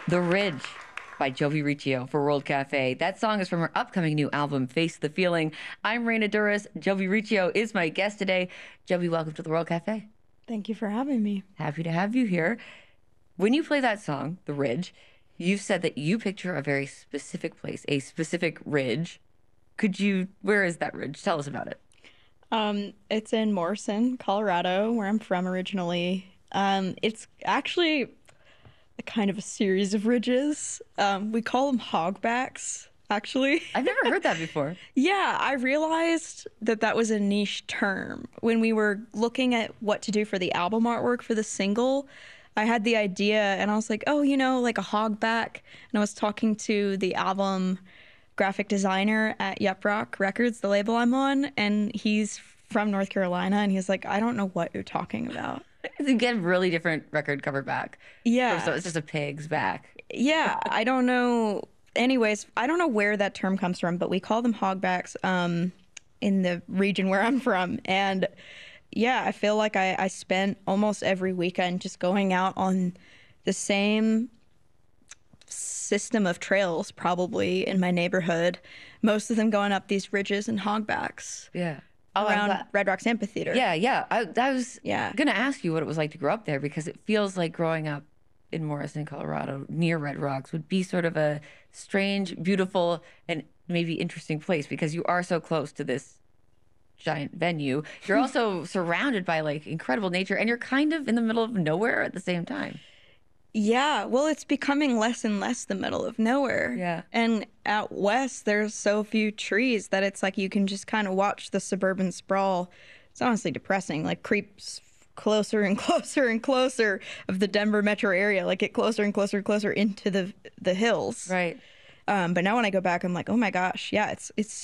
The Ridge by Jovi Riccio for World Cafe. That song is from her upcoming new album, Face the Feeling. I'm Raina Duras. Jovi Riccio is my guest today. Jovi, welcome to the World Cafe. Thank you for having me. Happy to have you here. When you play that song, The Ridge, you've said that you picture a very specific place, a specific ridge. Where is that ridge? Tell us about it. It's in Morrison, Colorado, where I'm from originally. It's actually a kind of a series of ridges. We call them hogbacks, actually. I've never heard that before. Yeah, I realized that that was a niche term. When we were looking at what to do for the album artwork for the single, I had the idea and I was like, oh, like a hogback. And I was talking to the album graphic designer at Yup Rock Records, the label I'm on, and he's from North Carolina, and he's like, I don't know what you're talking about. You get a really different record cover back. Yeah. So it's just a pig's back. Yeah, I don't know. Anyways, I don't know where that term comes from, but we call them hogbacks in the region where I'm from. And yeah, I feel like I spent almost every weekend just going out on the same system of trails probably in my neighborhood, most of them going up these ridges and hogbacks. Yeah. Around Red Rocks Amphitheater. Yeah. I was Yeah. going to ask you what it was like to grow up there because it feels like growing up in Morrison, Colorado, near Red Rocks would be sort of a strange, beautiful, and maybe interesting place because you are so close to this giant venue. You're also surrounded by like incredible nature and you're kind of in the middle of nowhere at the same time. Yeah, well, it's becoming less and less the middle of nowhere. Yeah. And out west, there's so few trees that it's like you can just kind of watch the suburban sprawl. It's honestly depressing, like creeps closer and closer and closer of the Denver metro area, like get closer and closer and closer into the hills. Right. But now when I go back, I'm like, oh my gosh, yeah, it's